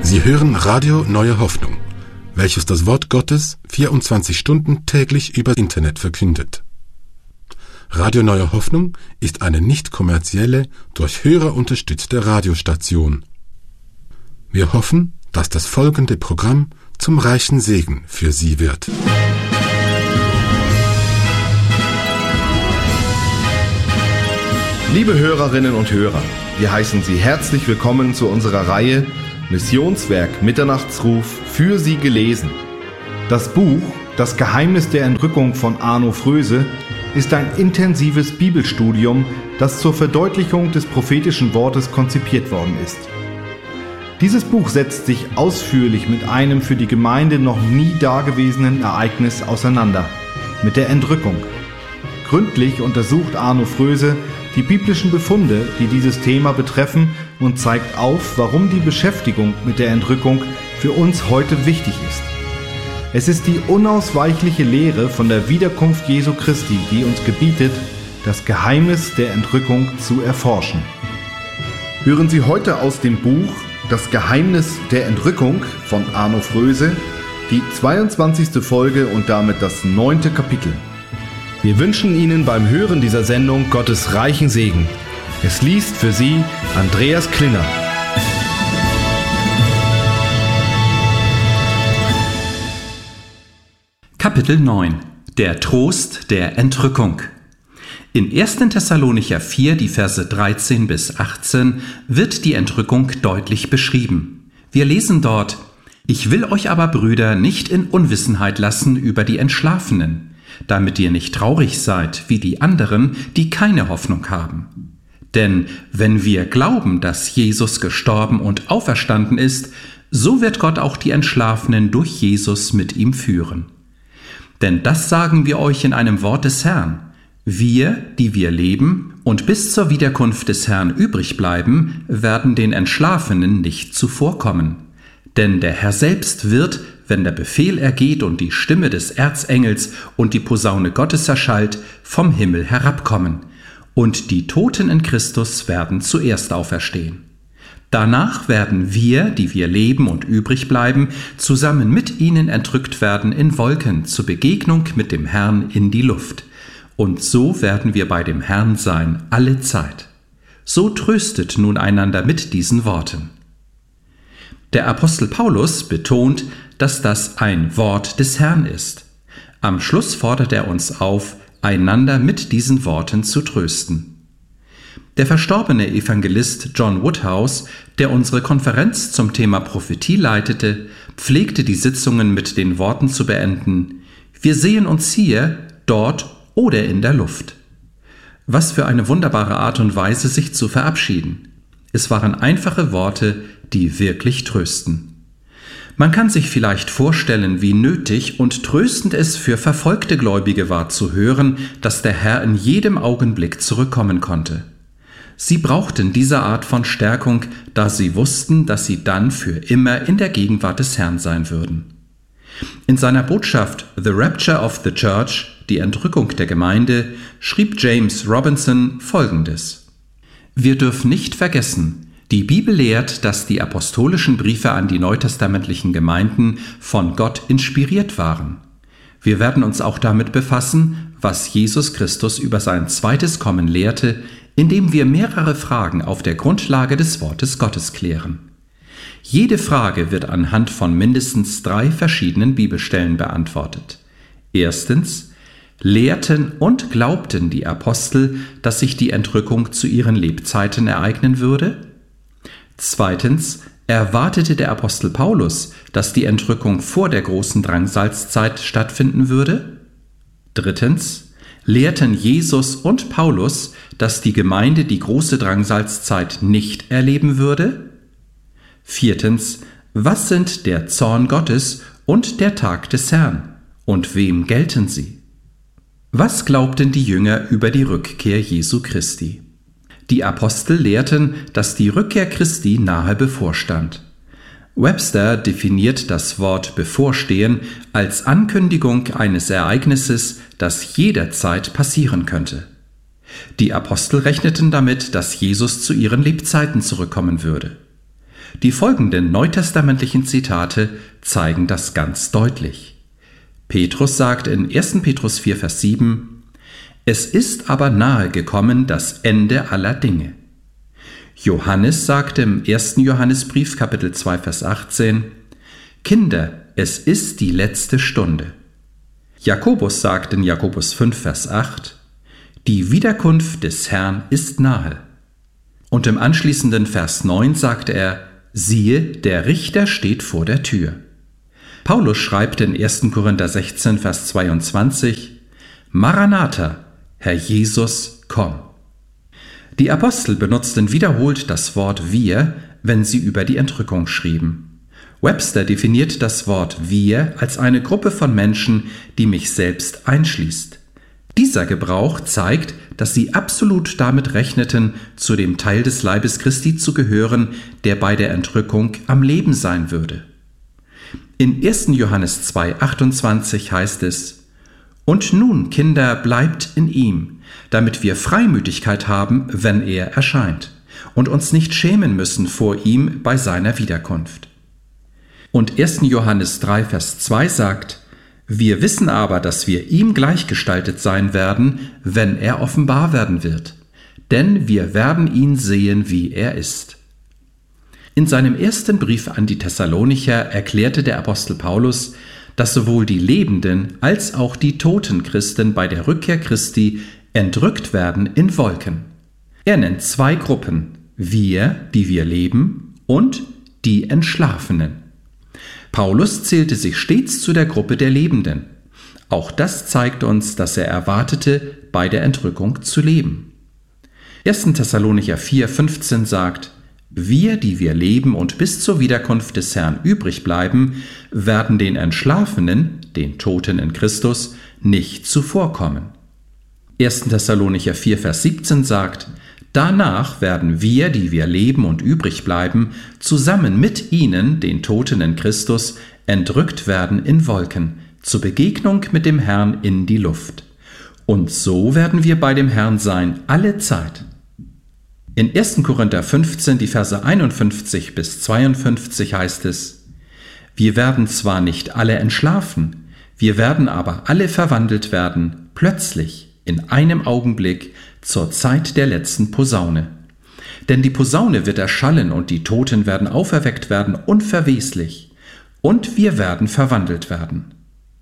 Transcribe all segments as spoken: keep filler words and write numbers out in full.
Sie hören Radio Neue Hoffnung, welches das Wort Gottes vierundzwanzig Stunden täglich über Internet verkündet. Radio Neue Hoffnung ist eine nicht kommerzielle, durch Hörer unterstützte Radiostation. Wir hoffen, dass das folgende Programm zum reichen Segen für Sie wird. Liebe Hörerinnen und Hörer, wir heißen Sie herzlich willkommen zu unserer Reihe Missionswerk Mitternachtsruf für Sie gelesen. Das Buch Das Geheimnis der Entrückung von Arno Fröse ist ein intensives Bibelstudium, das zur Verdeutlichung des prophetischen Wortes konzipiert worden ist. Dieses Buch setzt sich ausführlich mit einem für die Gemeinde noch nie dagewesenen Ereignis auseinander, mit der Entrückung. Gründlich untersucht Arno Fröse die biblischen Befunde, die dieses Thema betreffen, und zeigt auf, warum die Beschäftigung mit der Entrückung für uns heute wichtig ist. Es ist die unausweichliche Lehre von der Wiederkunft Jesu Christi, die uns gebietet, das Geheimnis der Entrückung zu erforschen. Hören Sie heute aus dem Buch Das Geheimnis der Entrückung von Arno Fröse die zweiundzwanzigste Folge und damit das neunte Kapitel. Wir wünschen Ihnen beim Hören dieser Sendung Gottes reichen Segen. Es liest für Sie Andreas Klinner. Kapitel neun. Der Trost der Entrückung. In ersten Thessalonicher vier, die Verse dreizehn bis achtzehn, wird die Entrückung deutlich beschrieben. Wir lesen dort: Ich will euch aber, Brüder, nicht in Unwissenheit lassen über die Entschlafenen, damit ihr nicht traurig seid wie die anderen, die keine Hoffnung haben. Denn wenn wir glauben, dass Jesus gestorben und auferstanden ist, so wird Gott auch die Entschlafenen durch Jesus mit ihm führen. Denn das sagen wir euch in einem Wort des Herrn: Wir, die wir leben und bis zur Wiederkunft des Herrn übrig bleiben, werden den Entschlafenen nicht zuvorkommen. Denn der Herr selbst wird, wenn der Befehl ergeht und die Stimme des Erzengels und die Posaune Gottes erschallt, vom Himmel herabkommen. Und die Toten in Christus werden zuerst auferstehen. Danach werden wir, die wir leben und übrig bleiben, zusammen mit ihnen entrückt werden in Wolken zur Begegnung mit dem Herrn in die Luft. Und so werden wir bei dem Herrn sein alle Zeit. So tröstet nun einander mit diesen Worten. Der Apostel Paulus betont, dass das ein Wort des Herrn ist. Am Schluss fordert er uns auf, einander mit diesen Worten zu trösten. Der verstorbene Evangelist John Woodhouse, der unsere Konferenz zum Thema Prophetie leitete, pflegte die Sitzungen mit den Worten zu beenden: Wir sehen uns hier, dort oder in der Luft. Was für eine wunderbare Art und Weise, sich zu verabschieden. Es waren einfache Worte, die wirklich trösten. Man kann sich vielleicht vorstellen, wie nötig und tröstend es für verfolgte Gläubige war zu hören, dass der Herr in jedem Augenblick zurückkommen konnte. Sie brauchten diese Art von Stärkung, da sie wussten, dass sie dann für immer in der Gegenwart des Herrn sein würden. In seiner Botschaft The Rapture of the Church, die Entrückung der Gemeinde, schrieb James Robinson Folgendes: Wir dürfen nicht vergessen, die Bibel lehrt, dass die apostolischen Briefe an die neutestamentlichen Gemeinden von Gott inspiriert waren. Wir werden uns auch damit befassen, was Jesus Christus über sein zweites Kommen lehrte, indem wir mehrere Fragen auf der Grundlage des Wortes Gottes klären. Jede Frage wird anhand von mindestens drei verschiedenen Bibelstellen beantwortet. Erstens: Lehrten und glaubten die Apostel, dass sich die Entrückung zu ihren Lebzeiten ereignen würde? Zweitens: Erwartete der Apostel Paulus, dass die Entrückung vor der großen Drangsalzzeit stattfinden würde? Drittens: Lehrten Jesus und Paulus, dass die Gemeinde die große Drangsalzzeit nicht erleben würde? Viertens: Was sind der Zorn Gottes und der Tag des Herrn? Und wem gelten sie? Was glaubten die Jünger über die Rückkehr Jesu Christi? Die Apostel lehrten, dass die Rückkehr Christi nahe bevorstand. Webster definiert das Wort bevorstehen als Ankündigung eines Ereignisses, das jederzeit passieren könnte. Die Apostel rechneten damit, dass Jesus zu ihren Lebzeiten zurückkommen würde. Die folgenden neutestamentlichen Zitate zeigen das ganz deutlich. Petrus sagt in ersten Petrus vier, Vers sieben: Es ist aber nahe gekommen das Ende aller Dinge. Johannes sagt im ersten Johannesbrief, Kapitel zwei, Vers achtzehn: Kinder, es ist die letzte Stunde. Jakobus sagt in Jakobus fünf, Vers acht: Die Wiederkunft des Herrn ist nahe. Und im anschließenden Vers neun sagt er: Siehe, der Richter steht vor der Tür. Paulus schreibt in ersten Korinther sechzehn, Vers zweiundzwanzig: Maranatha, Herr Jesus, komm. Die Apostel benutzten wiederholt das Wort wir, wenn sie über die Entrückung schrieben. Webster definiert das Wort wir als eine Gruppe von Menschen, die mich selbst einschließt. Dieser Gebrauch zeigt, dass sie absolut damit rechneten, zu dem Teil des Leibes Christi zu gehören, der bei der Entrückung am Leben sein würde. In ersten Johannes zwei, achtundzwanzig heißt es: Und nun, Kinder, bleibt in ihm, damit wir Freimütigkeit haben, wenn er erscheint, und uns nicht schämen müssen vor ihm bei seiner Wiederkunft. Und ersten Johannes drei, Vers zwei sagt: Wir wissen aber, dass wir ihm gleichgestaltet sein werden, wenn er offenbar werden wird. Denn wir werden ihn sehen, wie er ist. In seinem ersten Brief an die Thessalonicher erklärte der Apostel Paulus, dass sowohl die lebenden als auch die toten Christen bei der Rückkehr Christi entrückt werden in Wolken. Er nennt zwei Gruppen: wir, die wir leben, und die Entschlafenen. Paulus zählte sich stets zu der Gruppe der Lebenden. Auch das zeigt uns, dass er erwartete, bei der Entrückung zu leben. ersten Thessalonicher vier, fünfzehn sagt: Wir, die wir leben und bis zur Wiederkunft des Herrn übrig bleiben, werden den Entschlafenen, den Toten in Christus, nicht zuvorkommen. ersten Thessalonicher vier, Vers siebzehn sagt: Danach werden wir, die wir leben und übrig bleiben, zusammen mit ihnen, den Toten in Christus, entrückt werden in Wolken, zur Begegnung mit dem Herrn in die Luft. Und so werden wir bei dem Herrn sein alle Zeit. In ersten Korinther fünfzehn, die Verse einundfünfzig bis zweiundfünfzig heißt es: Wir werden zwar nicht alle entschlafen, wir werden aber alle verwandelt werden, plötzlich, in einem Augenblick, zur Zeit der letzten Posaune. Denn die Posaune wird erschallen und die Toten werden auferweckt werden unverweslich, und wir werden verwandelt werden.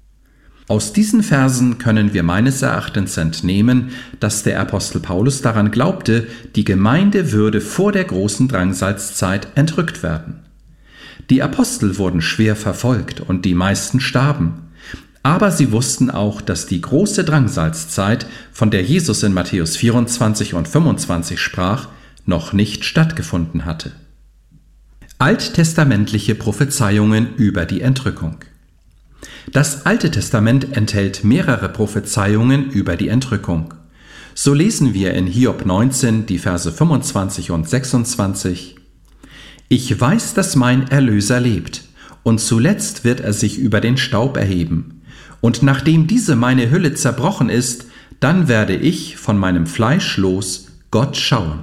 Aus diesen Versen können wir meines Erachtens entnehmen, dass der Apostel Paulus daran glaubte, die Gemeinde würde vor der großen Drangsalzzeit entrückt werden. Die Apostel wurden schwer verfolgt und die meisten starben. Aber sie wussten auch, dass die große Drangsalzzeit, von der Jesus in Matthäus vierundzwanzig und fünfundzwanzig sprach, noch nicht stattgefunden hatte. Alttestamentliche Prophezeiungen über die Entrückung. Das Alte Testament enthält mehrere Prophezeiungen über die Entrückung. So lesen wir in Hiob neunzehn, die Verse fünfundzwanzig und sechsundzwanzig: Ich weiß, dass mein Erlöser lebt, und zuletzt wird er sich über den Staub erheben. Und nachdem diese meine Hülle zerbrochen ist, dann werde ich von meinem Fleisch los Gott schauen.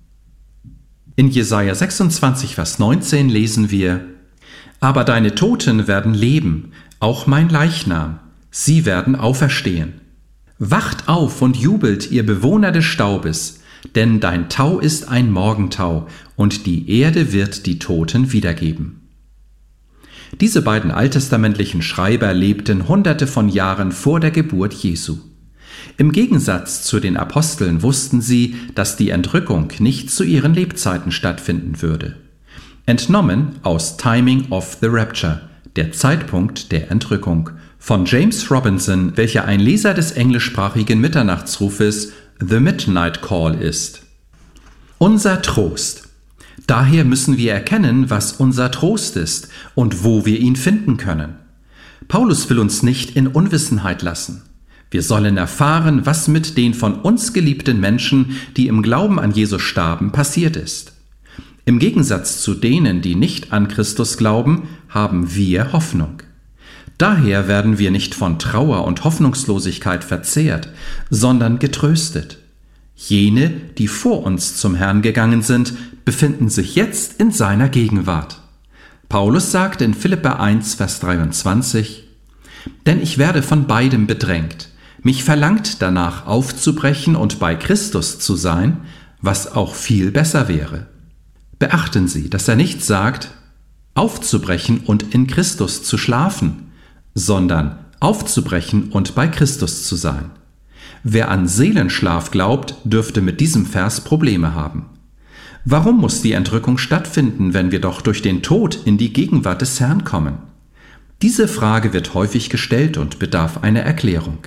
In Jesaja sechsundzwanzig, Vers neunzehn lesen wir: Aber deine Toten werden leben, auch mein Leichnam, sie werden auferstehen. Wacht auf und jubelt, ihr Bewohner des Staubes, denn dein Tau ist ein Morgentau, und die Erde wird die Toten wiedergeben. Diese beiden alttestamentlichen Schreiber lebten hunderte von Jahren vor der Geburt Jesu. Im Gegensatz zu den Aposteln wussten sie, dass die Entrückung nicht zu ihren Lebzeiten stattfinden würde. Entnommen aus Timing of the Rapture, der Zeitpunkt der Entrückung, von James Robinson, welcher ein Leser des englischsprachigen Mitternachtsrufes The Midnight Call ist. Unser Trost. Daher müssen wir erkennen, was unser Trost ist und wo wir ihn finden können. Paulus will uns nicht in Unwissenheit lassen. Wir sollen erfahren, was mit den von uns geliebten Menschen, die im Glauben an Jesus starben, passiert ist. Im Gegensatz zu denen, die nicht an Christus glauben, haben wir Hoffnung. Daher werden wir nicht von Trauer und Hoffnungslosigkeit verzehrt, sondern getröstet. Jene, die vor uns zum Herrn gegangen sind, befinden sich jetzt in seiner Gegenwart. Paulus sagt in Philipper eins, Vers dreiundzwanzig: Denn ich werde von beidem bedrängt. Mich verlangt danach aufzubrechen und bei Christus zu sein, was auch viel besser wäre. Beachten Sie, dass er nicht sagt, aufzubrechen und in Christus zu schlafen, sondern aufzubrechen und bei Christus zu sein. Wer an Seelenschlaf glaubt, dürfte mit diesem Vers Probleme haben. Warum muss die Entrückung stattfinden, wenn wir doch durch den Tod in die Gegenwart des Herrn kommen? Diese Frage wird häufig gestellt und bedarf einer Erklärung.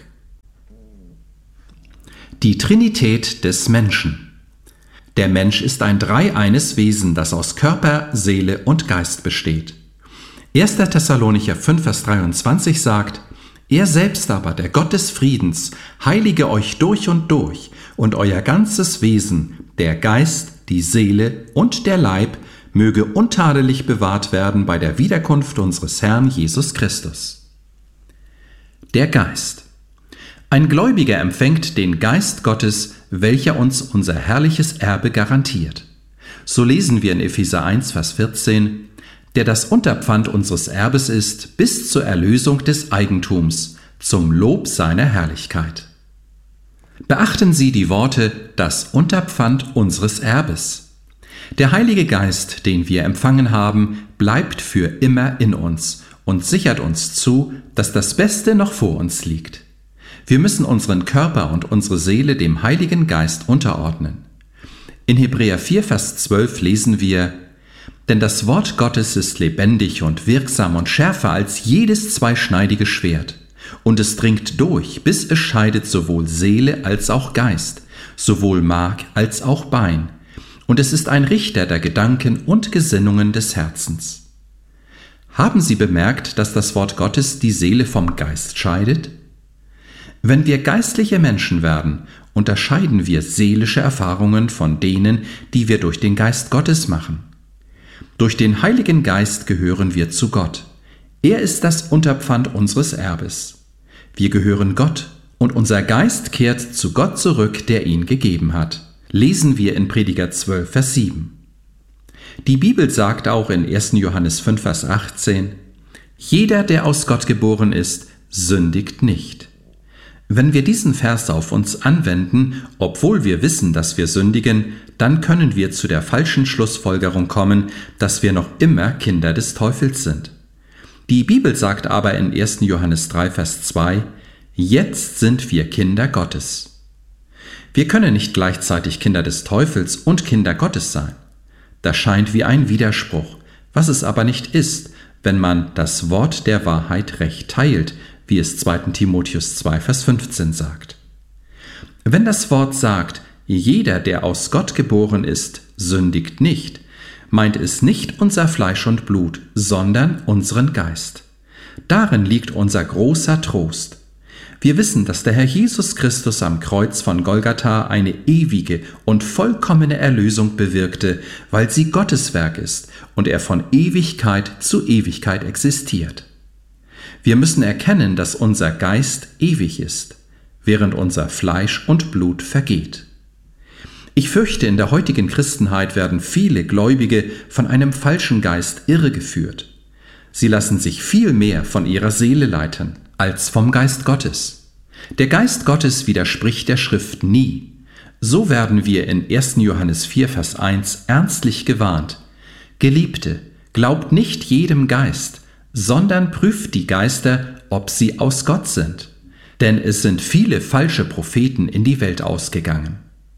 Die Trinität des Menschen. Der Mensch ist ein dreieines Wesen, das aus Körper, Seele und Geist besteht. erster Thessalonicher fünf, Vers dreiundzwanzig sagt: Er selbst aber, der Gott des Friedens, heilige euch durch und durch, und euer ganzes Wesen, der Geist, die Seele und der Leib, möge untadelig bewahrt werden bei der Wiederkunft unseres Herrn Jesus Christus. Der Geist. Ein Gläubiger empfängt den Geist Gottes, welcher uns unser herrliches Erbe garantiert. So lesen wir in Epheser eins, Vers vierzehn: Der das Unterpfand unseres Erbes ist, bis zur Erlösung des Eigentums, zum Lob seiner Herrlichkeit. Beachten Sie die Worte das Unterpfand unseres Erbes. Der Heilige Geist, den wir empfangen haben, bleibt für immer in uns und sichert uns zu, dass das Beste noch vor uns liegt. Wir müssen unseren Körper und unsere Seele dem Heiligen Geist unterordnen. In Hebräer vier, Vers zwölf lesen wir: Denn das Wort Gottes ist lebendig und wirksam und schärfer als jedes zweischneidige Schwert. Und es dringt durch, bis es scheidet sowohl Seele als auch Geist, sowohl Mark als auch Bein. Und es ist ein Richter der Gedanken und Gesinnungen des Herzens. Haben Sie bemerkt, dass das Wort Gottes die Seele vom Geist scheidet? Wenn wir geistliche Menschen werden, unterscheiden wir seelische Erfahrungen von denen, die wir durch den Geist Gottes machen. Durch den Heiligen Geist gehören wir zu Gott. Er ist das Unterpfand unseres Erbes. Wir gehören Gott und unser Geist kehrt zu Gott zurück, der ihn gegeben hat. Lesen wir in Prediger zwölf, Vers sieben. Die Bibel sagt auch in erster Johannes fünf, Vers achtzehn: Jeder, der aus Gott geboren ist, sündigt nicht. Wenn wir diesen Vers auf uns anwenden, obwohl wir wissen, dass wir sündigen, dann können wir zu der falschen Schlussfolgerung kommen, dass wir noch immer Kinder des Teufels sind. Die Bibel sagt aber in erster Johannes drei, Vers zwei: Jetzt sind wir Kinder Gottes. Wir können nicht gleichzeitig Kinder des Teufels und Kinder Gottes sein. Das scheint wie ein Widerspruch, was es aber nicht ist, wenn man das Wort der Wahrheit recht teilt, wie es zweiter Timotheus zwei, Vers fünfzehn sagt. Wenn das Wort sagt, jeder, der aus Gott geboren ist, sündigt nicht, meint es nicht unser Fleisch und Blut, sondern unseren Geist. Darin liegt unser großer Trost. Wir wissen, dass der Herr Jesus Christus am Kreuz von Golgatha eine ewige und vollkommene Erlösung bewirkte, weil sie Gottes Werk ist und er von Ewigkeit zu Ewigkeit existiert. Wir müssen erkennen, dass unser Geist ewig ist, während unser Fleisch und Blut vergeht. Ich fürchte, in der heutigen Christenheit werden viele Gläubige von einem falschen Geist irregeführt. Sie lassen sich viel mehr von ihrer Seele leiten, als vom Geist Gottes. Der Geist Gottes widerspricht der Schrift nie. So werden wir in erster Johannes vier, Vers eins ernstlich gewarnt: Geliebte, glaubt nicht jedem Geist, sondern prüft die Geister, ob sie aus Gott sind. Denn es sind viele falsche Propheten in die Welt ausgegangen.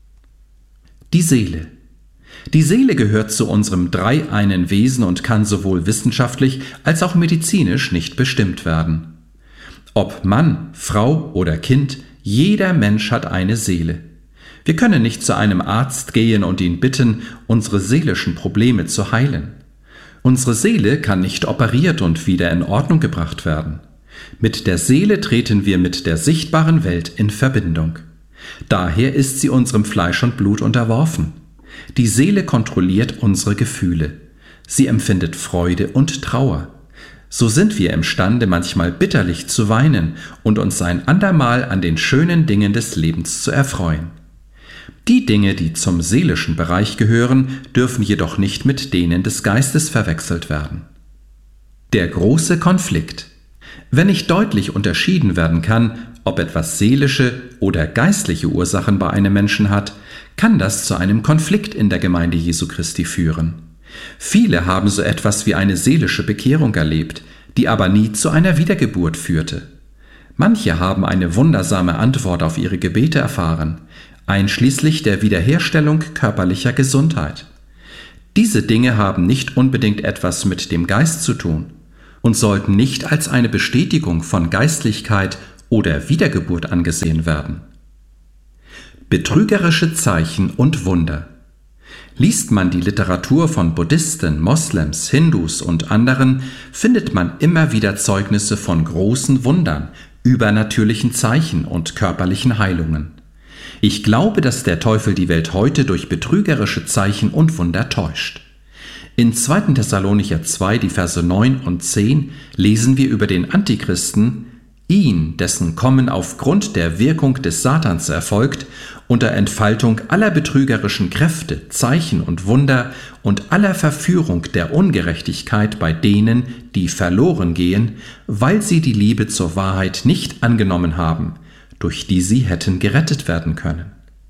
Die Seele. Die Seele gehört zu unserem dreieinen Wesen und kann sowohl wissenschaftlich als auch medizinisch nicht bestimmt werden. Ob Mann, Frau oder Kind, jeder Mensch hat eine Seele. Wir können nicht zu einem Arzt gehen und ihn bitten, unsere seelischen Probleme zu heilen. Unsere Seele kann nicht operiert und wieder in Ordnung gebracht werden. Mit der Seele treten wir mit der sichtbaren Welt in Verbindung. Daher ist sie unserem Fleisch und Blut unterworfen. Die Seele kontrolliert unsere Gefühle. Sie empfindet Freude und Trauer. So sind wir imstande, manchmal bitterlich zu weinen und uns ein andermal an den schönen Dingen des Lebens zu erfreuen. Die Dinge, die zum seelischen Bereich gehören, dürfen jedoch nicht mit denen des Geistes verwechselt werden. Der große Konflikt. Wenn nicht deutlich unterschieden werden kann, ob etwas seelische oder geistliche Ursachen bei einem Menschen hat, kann das zu einem Konflikt in der Gemeinde Jesu Christi führen. Viele haben so etwas wie eine seelische Bekehrung erlebt, die aber nie zu einer Wiedergeburt führte. Manche haben eine wundersame Antwort auf ihre Gebete erfahren, einschließlich der Wiederherstellung körperlicher Gesundheit. Diese Dinge haben nicht unbedingt etwas mit dem Geist zu tun und sollten nicht als eine Bestätigung von Geistlichkeit oder Wiedergeburt angesehen werden. Betrügerische Zeichen und Wunder. Liest man die Literatur von Buddhisten, Moslems, Hindus und anderen, findet man immer wieder Zeugnisse von großen Wundern, übernatürlichen Zeichen und körperlichen Heilungen. Ich glaube, dass der Teufel die Welt heute durch betrügerische Zeichen und Wunder täuscht. In zweiten Thessalonicher zwei, die Verse neun und zehn, lesen wir über den Antichristen, ihn, dessen Kommen aufgrund der Wirkung des Satans erfolgt, unter Entfaltung aller betrügerischen Kräfte, Zeichen und Wunder und aller Verführung der Ungerechtigkeit bei denen, die verloren gehen, weil sie die Liebe zur Wahrheit nicht angenommen haben, durch die sie hätten gerettet werden können.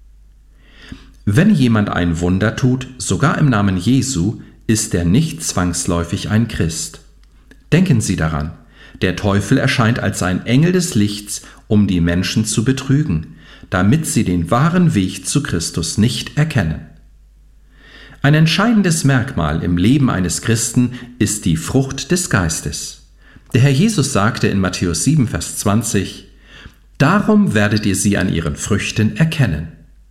Wenn jemand ein Wunder tut, sogar im Namen Jesu, ist er nicht zwangsläufig ein Christ. Denken Sie daran, der Teufel erscheint als ein Engel des Lichts, um die Menschen zu betrügen, damit sie den wahren Weg zu Christus nicht erkennen. Ein entscheidendes Merkmal im Leben eines Christen ist die Frucht des Geistes. Der Herr Jesus sagte in Matthäus sieben, Vers zwanzig, »Darum werdet ihr sie an ihren Früchten erkennen.«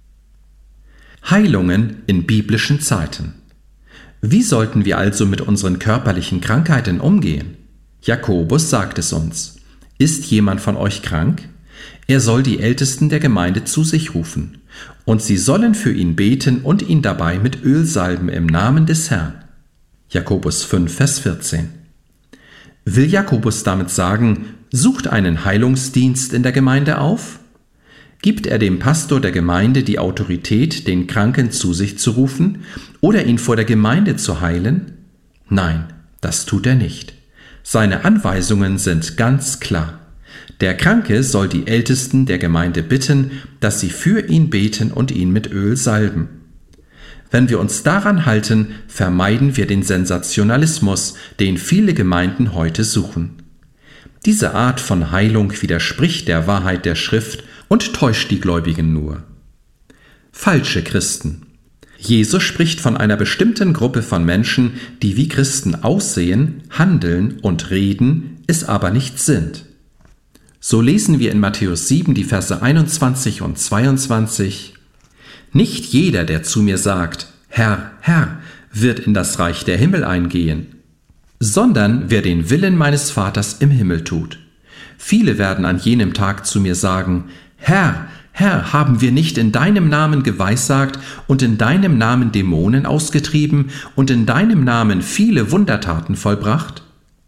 Heilungen in biblischen Zeiten. Wie sollten wir also mit unseren körperlichen Krankheiten umgehen? Jakobus sagt es uns. Ist jemand von euch krank? Er soll die Ältesten der Gemeinde zu sich rufen, und sie sollen für ihn beten und ihn dabei mit Öl salben im Namen des Herrn. Jakobus fünf, Vers vierzehn. Will Jakobus damit sagen, sucht einen Heilungsdienst in der Gemeinde auf? Gibt er dem Pastor der Gemeinde die Autorität, den Kranken zu sich zu rufen oder ihn vor der Gemeinde zu heilen? Nein, das tut er nicht. Seine Anweisungen sind ganz klar. Der Kranke soll die Ältesten der Gemeinde bitten, dass sie für ihn beten und ihn mit Öl salben. Wenn wir uns daran halten, vermeiden wir den Sensationalismus, den viele Gemeinden heute suchen. Diese Art von Heilung widerspricht der Wahrheit der Schrift und täuscht die Gläubigen nur. Falsche Christen. Jesus spricht von einer bestimmten Gruppe von Menschen, die wie Christen aussehen, handeln und reden, es aber nicht sind. So lesen wir in Matthäus sieben die Verse einundzwanzig und zweiundzwanzig, »Nicht jeder, der zu mir sagt, Herr, Herr, wird in das Reich der Himmel eingehen, sondern wer den Willen meines Vaters im Himmel tut. Viele werden an jenem Tag zu mir sagen, Herr, Herr, haben wir nicht in deinem Namen geweissagt und in deinem Namen Dämonen ausgetrieben und in deinem Namen viele Wundertaten vollbracht?«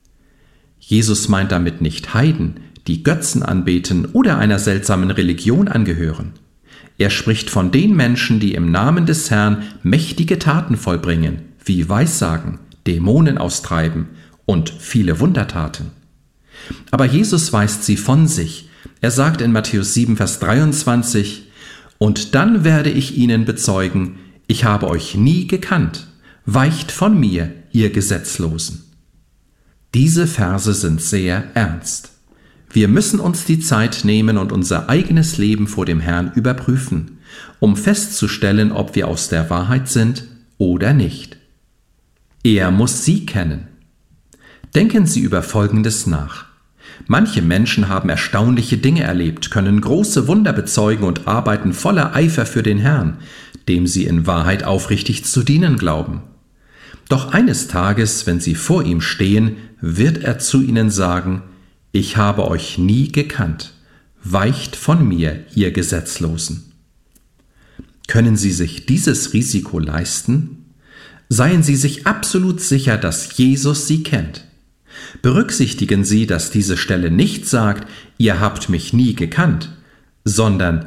Jesus meint damit nicht Heiden, die Götzen anbeten oder einer seltsamen Religion angehören. Er spricht von den Menschen, die im Namen des Herrn mächtige Taten vollbringen, wie Weissagen, Dämonen austreiben und viele Wundertaten. Aber Jesus weist sie von sich. Er sagt in Matthäus sieben, Vers dreiundzwanzig, »Und dann werde ich ihnen bezeugen, ich habe euch nie gekannt. Weicht von mir, ihr Gesetzlosen.« Diese Verse sind sehr ernst. Wir müssen uns die Zeit nehmen und unser eigenes Leben vor dem Herrn überprüfen, um festzustellen, ob wir aus der Wahrheit sind oder nicht. Er muss sie kennen. Denken Sie über Folgendes nach. Manche Menschen haben erstaunliche Dinge erlebt, können große Wunder bezeugen und arbeiten voller Eifer für den Herrn, dem sie in Wahrheit aufrichtig zu dienen glauben. Doch eines Tages, wenn sie vor ihm stehen, wird er zu ihnen sagen, »Ich habe euch nie gekannt. Weicht von mir, ihr Gesetzlosen.« Können Sie sich dieses Risiko leisten? Seien Sie sich absolut sicher, dass Jesus Sie kennt. Berücksichtigen Sie, dass diese Stelle nicht sagt, ihr habt mich nie gekannt, sondern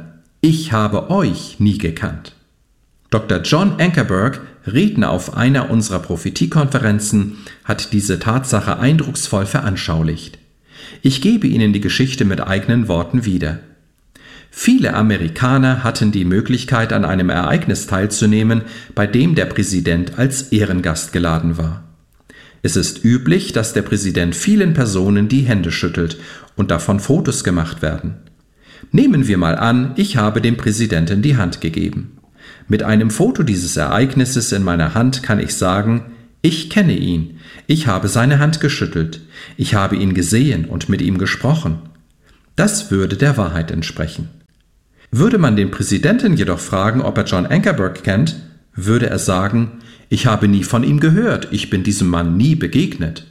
Ich habe euch nie gekannt. Doktor John Ankerberg, Redner auf einer unserer Prophetiekonferenzen, hat diese Tatsache eindrucksvoll veranschaulicht. Ich gebe Ihnen die Geschichte mit eigenen Worten wieder. Viele Amerikaner hatten die Möglichkeit, an einem Ereignis teilzunehmen, bei dem der Präsident als Ehrengast geladen war. Es ist üblich, dass der Präsident vielen Personen die Hände schüttelt und davon Fotos gemacht werden. Nehmen wir mal an, ich habe dem Präsidenten die Hand gegeben. Mit einem Foto dieses Ereignisses in meiner Hand kann ich sagen, ich kenne ihn, ich habe seine Hand geschüttelt, ich habe ihn gesehen und mit ihm gesprochen. Das würde der Wahrheit entsprechen. Würde man den Präsidenten jedoch fragen, ob er John Ankerberg kennt, würde er sagen, ich habe nie von ihm gehört, ich bin diesem Mann nie begegnet.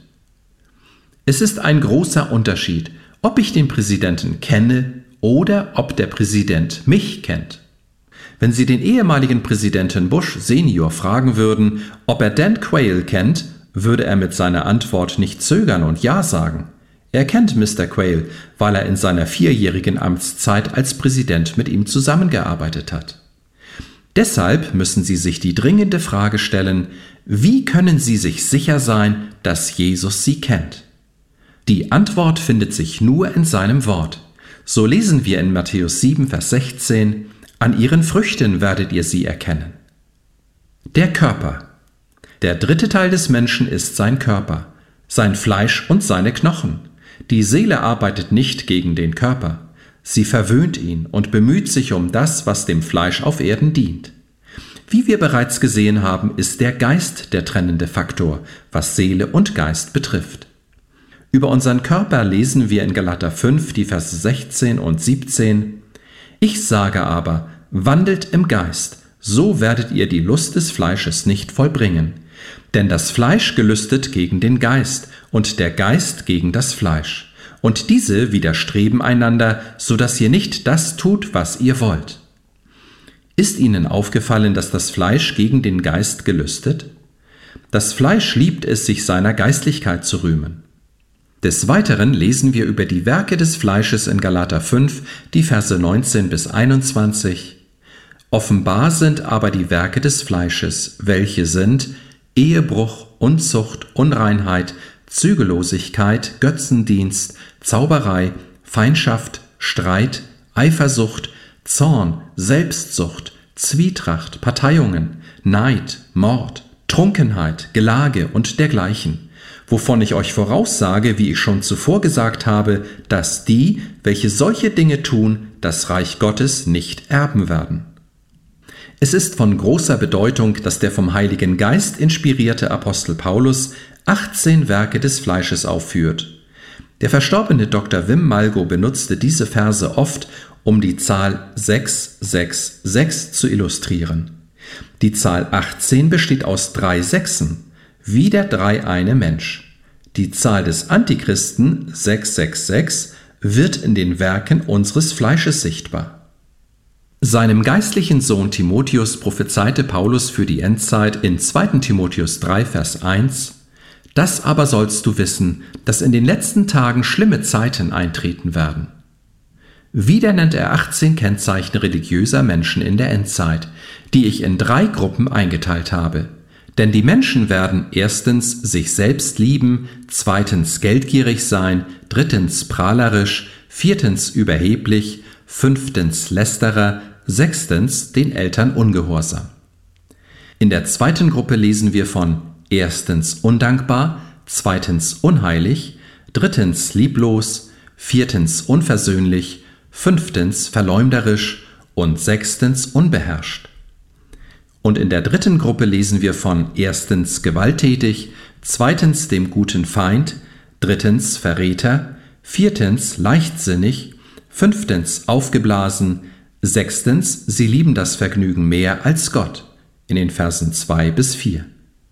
Es ist ein großer Unterschied, ob ich den Präsidenten kenne oder ob der Präsident mich kennt. Wenn Sie den ehemaligen Präsidenten Bush Senior fragen würden, ob er Dan Quayle kennt, würde er mit seiner Antwort nicht zögern und Ja sagen. Er kennt Mister Quayle, weil er in seiner vierjährigen Amtszeit als Präsident mit ihm zusammengearbeitet hat. Deshalb müssen Sie sich die dringende Frage stellen, wie können Sie sich sicher sein, dass Jesus Sie kennt? Die Antwort findet sich nur in seinem Wort. So lesen wir in Matthäus sieben, Vers sechzehn, an ihren Früchten werdet ihr sie erkennen. Der Körper. Der dritte Teil des Menschen ist sein Körper, sein Fleisch und seine Knochen. Die Seele arbeitet nicht gegen den Körper. Sie verwöhnt ihn und bemüht sich um das, was dem Fleisch auf Erden dient. Wie wir bereits gesehen haben, ist der Geist der trennende Faktor, was Seele und Geist betrifft. Über unseren Körper lesen wir in Galater fünf, die Verse sechzehn und siebzehn. Ich sage aber, wandelt im Geist, so werdet ihr die Lust des Fleisches nicht vollbringen. Denn das Fleisch gelüstet gegen den Geist und der Geist gegen das Fleisch. Und diese widerstreben einander, so dass ihr nicht das tut, was ihr wollt. Ist Ihnen aufgefallen, dass das Fleisch gegen den Geist gelüstet? Das Fleisch liebt es, sich seiner Geistlichkeit zu rühmen. Des Weiteren lesen wir über die Werke des Fleisches in Galater fünf, die Verse neunzehn bis einundzwanzig. Offenbar sind aber die Werke des Fleisches, welche sind Ehebruch, Unzucht, Unreinheit, Zügellosigkeit, Götzendienst, Zauberei, Feindschaft, Streit, Eifersucht, Zorn, Selbstsucht, Zwietracht, Parteiungen, Neid, Mord, Trunkenheit, Gelage und dergleichen, wovon ich euch voraussage, wie ich schon zuvor gesagt habe, dass die, welche solche Dinge tun, das Reich Gottes nicht erben werden. Es ist von großer Bedeutung, dass der vom Heiligen Geist inspirierte Apostel Paulus achtzehn Werke des Fleisches aufführt. Der verstorbene Doktor Wim Malgo benutzte diese Verse oft, um die Zahl sechs sechs sechs zu illustrieren. Die Zahl achtzehn besteht aus drei Sechsen, wie der dreieine Mensch. Die Zahl des Antichristen sechs sechs sechs wird in den Werken unseres Fleisches sichtbar. Seinem geistlichen Sohn Timotheus prophezeite Paulus für die Endzeit in zweiten Timotheus drei, Vers eins: Das aber sollst du wissen, dass in den letzten Tagen schlimme Zeiten eintreten werden. Wieder nennt er achtzehn Kennzeichen religiöser Menschen in der Endzeit, die ich in drei Gruppen eingeteilt habe. Denn die Menschen werden erstens sich selbst lieben, zweitens geldgierig sein, drittens prahlerisch, viertens überheblich, fünftens Lästerer, sechstens den Eltern ungehorsam. In der zweiten Gruppe lesen wir von erstens undankbar, zweitens unheilig, drittens lieblos, viertens unversöhnlich, fünftens verleumderisch und sechstens unbeherrscht. Und in der dritten Gruppe lesen wir von erstens gewalttätig, zweitens dem guten Feind, drittens Verräter, viertens leichtsinnig, fünftens aufgeblasen, sechstens sie lieben das Vergnügen mehr als Gott, in den Versen zwei bis vier.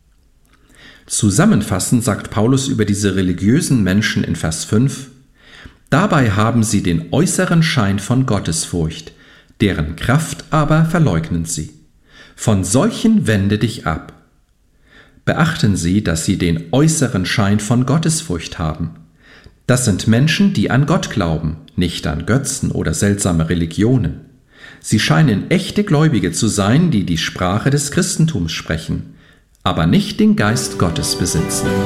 Zusammenfassend sagt Paulus über diese religiösen Menschen in Vers fünf: Dabei haben sie den äußeren Schein von Gottesfurcht, deren Kraft aber verleugnen sie. Von solchen wende dich ab. Beachten Sie, dass sie den äußeren Schein von Gottesfurcht haben. Das sind Menschen, die an Gott glauben, nicht an Götzen oder seltsame Religionen. Sie scheinen echte Gläubige zu sein, die die Sprache des Christentums sprechen, aber nicht den Geist Gottes besitzen.